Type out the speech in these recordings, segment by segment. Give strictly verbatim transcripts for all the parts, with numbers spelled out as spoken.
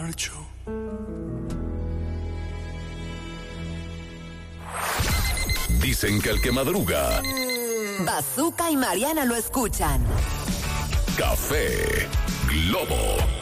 marcho. Dicen que el que madruga, Bazooka y Mariana lo escuchan. Café Globo.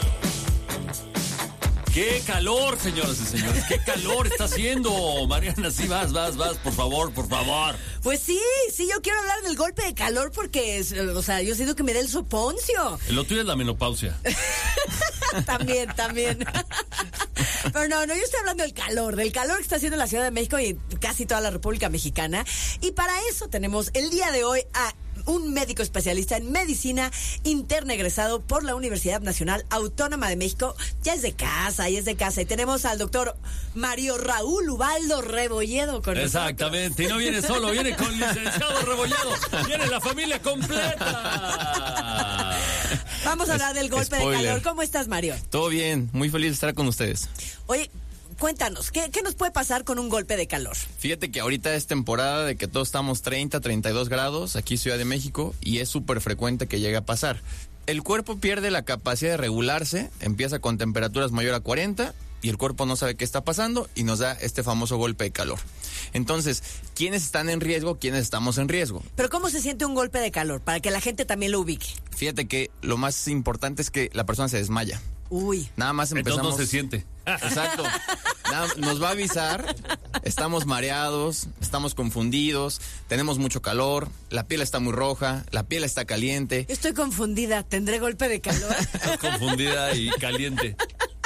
¡Qué calor, señoras y señores! ¡Qué calor está haciendo! Mariana, sí, vas, vas, vas, por favor, por favor. Pues sí, sí, yo quiero hablar del golpe de calor porque, o sea, yo siento que me da el soponcio. Lo tuyo es la menopausia. También, también. Pero no, no, yo estoy hablando del calor, del calor que está haciendo la Ciudad de México y casi toda la República Mexicana. Y para eso tenemos el día de hoy a un médico especialista en medicina interna egresado por la Universidad Nacional Autónoma de México. Ya es de casa, ya es de casa. Y tenemos al doctor Mario Raúl Ubaldo Rebolledo con nosotros. Exactamente, y no viene solo, viene con licenciado Rebolledo. Viene la familia completa. Vamos a hablar del golpe Spoiler. de calor. ¿Cómo estás, Mario? Todo bien, muy feliz de estar con ustedes. Oye, cuéntanos, ¿qué, qué nos puede pasar con un golpe de calor? Fíjate que ahorita es temporada de que todos estamos treinta, treinta y dos grados aquí en Ciudad de México y es súper frecuente que llegue a pasar. El cuerpo pierde la capacidad de regularse, empieza con temperaturas mayor a cuarenta y el cuerpo no sabe qué está pasando y nos da este famoso golpe de calor. Entonces, ¿quiénes están en riesgo? ¿Quiénes estamos en riesgo? Pero ¿cómo se siente un golpe de calor? Para que la gente también lo ubique. Fíjate que lo más importante es que la persona se desmaya. Uy. Nada más empezamos. Entonces no se siente. Exacto. Nada, nos va a avisar, estamos mareados, estamos confundidos, tenemos mucho calor, la piel está muy roja, la piel está caliente. Yo estoy confundida, ¿tendré golpe de calor? Estás confundida y caliente.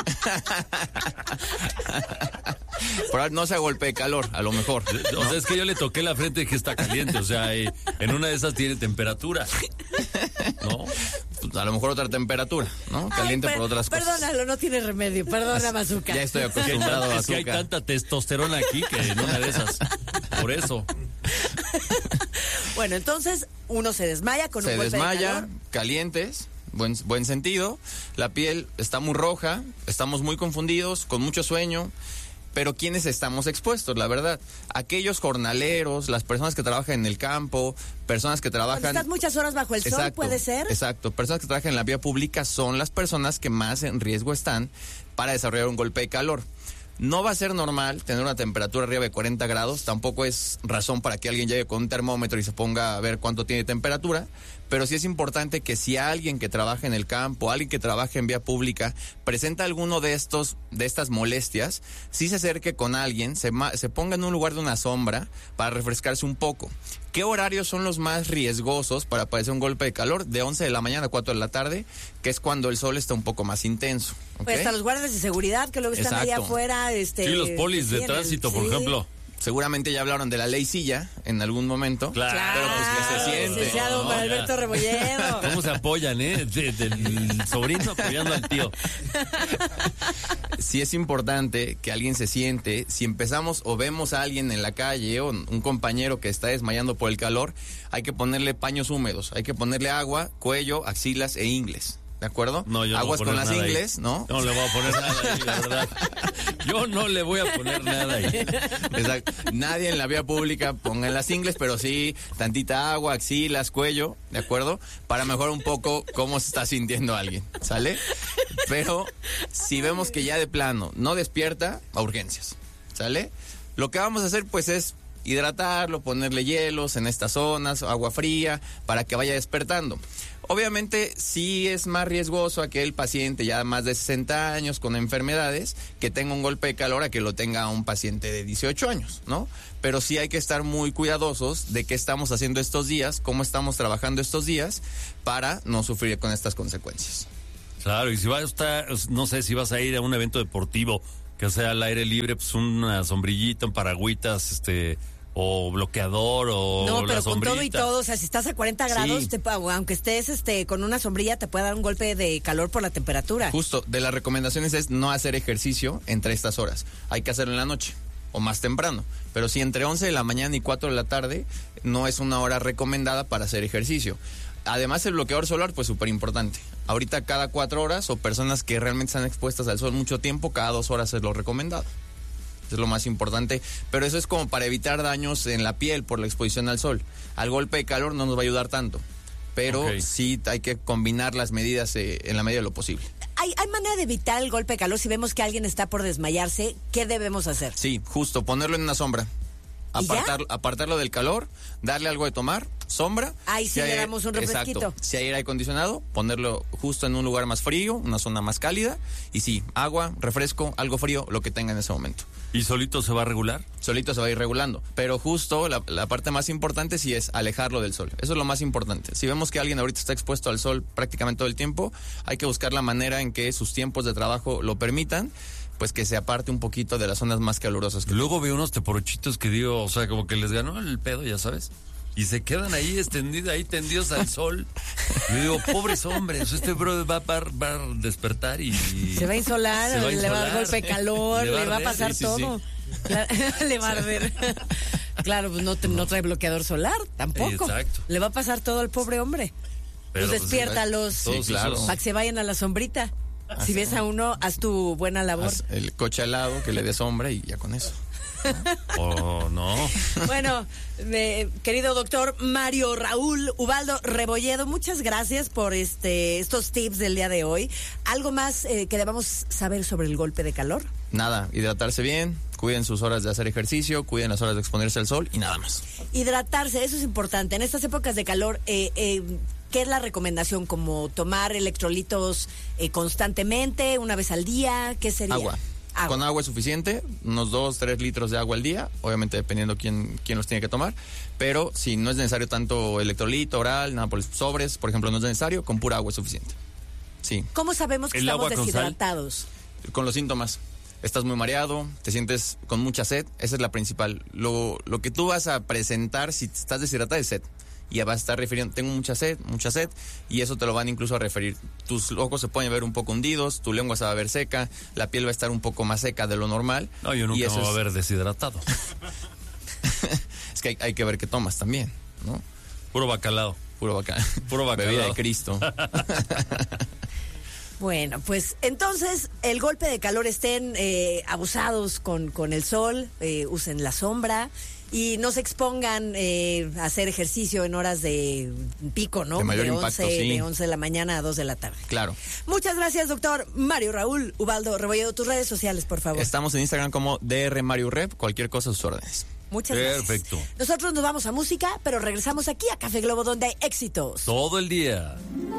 Pero no sea golpe de calor, a lo mejor. O sea, es que yo le toqué la frente y que está caliente. O sea, eh, en una de esas tiene temperatura. ¿No? Pues a lo mejor otra temperatura, ¿no? Caliente Ay, per- por otras cosas. Perdónalo, no tiene remedio. Perdona, Bazooka. Ya estoy Es que, hay, acostumbrado a es que hay azúcar. tanta testosterona aquí que en una de esas. Por eso. Bueno, entonces uno se desmaya con Se un golpe de desmaya, calor. calientes, buen, buen sentido. La piel está muy roja, estamos muy confundidos, con mucho sueño. Pero ¿quiénes estamos expuestos? La verdad, aquellos jornaleros, las personas que trabajan en el campo, personas que trabajan... Cuando estás muchas horas bajo el sol, Exacto, ¿puede ser? Exacto, personas que trabajan en la vía pública son las personas que más en riesgo están para desarrollar un golpe de calor. No va a ser normal tener una temperatura arriba de cuarenta grados, tampoco es razón para que alguien llegue con un termómetro y se ponga a ver cuánto tiene temperatura, pero sí es importante que si alguien que trabaja en el campo, alguien que trabaja en vía pública, presenta alguno de estos, de estas molestias, sí se acerque con alguien, se, ma- se ponga en un lugar de una sombra para refrescarse un poco. ¿Qué horarios son los más riesgosos para padecer un golpe de calor? De once de la mañana a cuatro de la tarde, que es cuando el sol está un poco más intenso. ¿Ok? Pues hasta los guardias de seguridad que luego están allá Exacto. afuera. Este, Sí, los polis de sí, en el- tránsito, por sí. ejemplo. Seguramente ya hablaron de la ley Silla en algún momento. Claro. Pero pues que se siente. Licenciado No, Manuel ya. Alberto Rebolledo. ¿Cómo se apoyan, eh? De- del sobrino apoyando al tío. Sí es importante que alguien se siente. Si empezamos o vemos a alguien en la calle o un compañero que está desmayando por el calor, hay que ponerle paños húmedos. Hay que ponerle agua, cuello, axilas e ingles. ¿De acuerdo? No, yo no Aguas voy a con poner las nada ahí. ingles, ¿no? No le voy a poner nada ahí, la verdad. Yo no le voy a poner nada ahí. Exacto. Nadie en la vía pública ponga en las ingles, pero sí tantita agua, axilas, cuello, ¿de acuerdo? Para mejorar un poco cómo se está sintiendo alguien, ¿sale? Pero si vemos que ya de plano no despierta, a urgencias, ¿sale? Lo que vamos a hacer pues es hidratarlo, ponerle hielos en estas zonas, agua fría, para que vaya despertando. Obviamente sí es más riesgoso aquel paciente ya más de sesenta años con enfermedades que tenga un golpe de calor a que lo tenga un paciente de dieciocho años, ¿no? Pero sí hay que estar muy cuidadosos de qué estamos haciendo estos días, cómo estamos trabajando estos días para no sufrir con estas consecuencias. Claro, y si vas a estar, no sé, si vas a ir a un evento deportivo que sea al aire libre, pues una sombrillita, un paragüitas, este... o bloqueador o No, la pero con sombrita. todo y todo, o sea, si estás a cuarenta grados, Sí. te, aunque estés este con una sombrilla, te puede dar un golpe de calor por la temperatura. Justo, de las recomendaciones es no hacer ejercicio entre estas horas. Hay que hacerlo en la noche o más temprano. Pero si entre once de la mañana y cuatro de la tarde, no es una hora recomendada para hacer ejercicio. Además, el bloqueador solar, pues súper importante. Ahorita cada cuatro horas o personas que realmente están expuestas al sol mucho tiempo, cada dos horas es lo recomendado. Es lo más importante, pero eso es como para evitar daños en la piel por la exposición al sol. Al golpe de calor no nos va a ayudar tanto. pero Ok. sí hay que combinar las medidas eh, en la medida de lo posible. ¿Hay, ¿Hay manera de evitar el golpe de calor? Si vemos que alguien está por desmayarse, ¿qué debemos hacer? Sí, justo, ponerlo en una sombra. ¿Y ya? Apartar, apartarlo del calor, darle algo de tomar, sombra. Ahí sí Si le hay- damos un refresquito. Exacto. Si hay aire acondicionado, ponerlo justo en un lugar más frío, una zona más cálida. Y sí, agua, refresco, algo frío, lo que tenga en ese momento. ¿Y solito se va a regular? Solito se va a ir regulando. Pero justo la, la parte más importante sí es alejarlo del sol. Eso es lo más importante. Si vemos que alguien ahorita está expuesto al sol prácticamente todo el tiempo, hay que buscar la manera en que sus tiempos de trabajo lo permitan, pues que se aparte un poquito de las zonas más calurosas. Que Luego veo unos teporochitos que digo, o sea, como que les ganó el pedo, ya sabes. Y se quedan ahí extendidos, ahí tendidos al sol. Yo digo, pobres hombres, este bro va a, par- va a despertar y... Se va a insolar, se va a le va a dar insolar. golpe de calor, Le le va a va a arder, pasar sí, sí, todo. Claro, le va a arder. Claro, pues no, te- no trae bloqueador solar, tampoco. Exacto. Le va a pasar todo al pobre hombre. Pero, pues pues, despiértalos. Sí, claro. Para que se vayan a la sombrita. Si ves a uno, haz tu buena labor. haz el coche al lado, que le dé sombra y ya con eso. Oh, no. Bueno, eh, querido doctor Mario Raúl Ubaldo Rebolledo, muchas gracias por este estos tips del día de hoy. ¿Algo más eh, que debamos saber sobre el golpe de calor? Nada, hidratarse bien, cuiden sus horas de hacer ejercicio, cuiden las horas de exponerse al sol y nada más. Hidratarse, eso es importante. En estas épocas de calor, eh, eh, ¿qué es la recomendación? ¿Como tomar electrolitos eh, constantemente, una vez al día? ¿Qué sería? Agua. Agua. Con agua es suficiente, unos dos, tres litros de agua al día, obviamente dependiendo quién, quién los tiene que tomar, pero si no es necesario tanto electrolito, oral, nada por el- sobres, por ejemplo, no es necesario, con pura agua es suficiente. Sí, ¿Cómo sabemos que ¿El estamos agua con sal? deshidratados? con los síntomas. Estás muy mareado, te sientes con mucha sed, esa es la principal. Lo, lo que tú vas a presentar si estás deshidratado es sed. Y ya vas a estar refiriendo, tengo mucha sed, mucha sed, y eso te lo van incluso a referir. Tus ojos se pueden ver un poco hundidos, tu lengua se va a ver seca, la piel va a estar un poco más seca de lo normal. No, yo y nunca eso me voy a es- ver deshidratado. Es que hay, hay que ver qué tomas también, ¿no? Puro bacalao. Puro bacalao. Puro bacalao. Bebida de Cristo. Bueno, pues entonces el golpe de calor, estén eh, abusados con, con el sol, eh, usen la sombra y no se expongan eh, a hacer ejercicio en horas de pico, ¿no? De mayor once, impacto, sí. de once de la mañana a dos de la tarde. Claro. Muchas gracias, doctor Mario Raúl Ubaldo Rebolledo. Tus redes sociales, por favor. Estamos en Instagram como D R Mario Rep, cualquier cosa a sus órdenes. Muchas gracias. Perfecto. Nosotros nos vamos a música, pero regresamos aquí a Café Globo, donde hay éxitos. Todo el día.